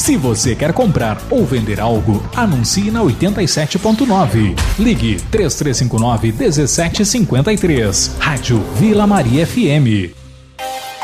Se você quer comprar ou vender algo, anuncie na 87.9. Ligue 3359-1753. Rádio Vila Maria FM.